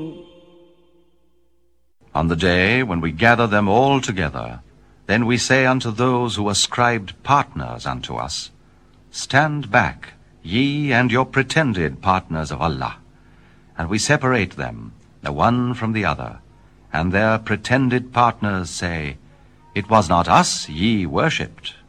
On the day when we gather them all together, then we say unto those who ascribed partners unto us, Stand back, ye and your pretended partners of Allah. And we separate them, the one from the other, and their pretended partners say, It was not us ye worshipped,